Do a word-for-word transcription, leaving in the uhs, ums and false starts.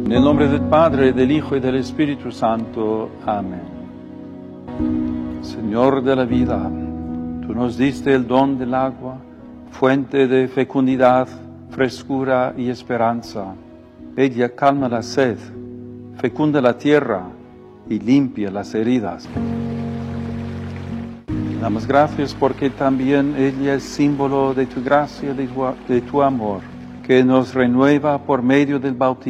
En el nombre del Padre, del Hijo y del Espíritu Santo. Amén. Señor de la vida, tú nos diste el don del agua, fuente de fecundidad, frescura y esperanza. Ella calma la sed, fecunda la tierra y limpia las heridas. Damos gracias porque también ella es símbolo de tu gracia, de tu, de tu amor, que nos renueva por medio del bautismo